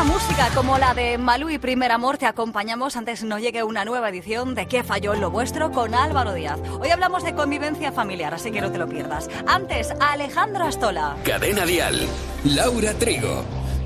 música como la de Malú y Primer Amor te acompañamos antes no llegue una nueva edición de ¿Qué falló en lo vuestro? Con Álvaro Díaz. Hoy hablamos de convivencia familiar, así que no te lo pierdas. Antes, Alejandro Astola. Cadena Dial, Laura Trigo.